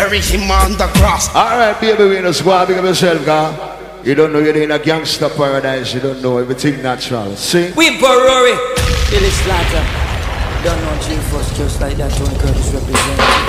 Him on the cross. Alright, baby, we just go big up yourself, God. You don't know you're in a gangster paradise. You don't know everything natural. See? We Rory, Billy Slaughter. Don't know G-Force just like that. Tony Curtis represents.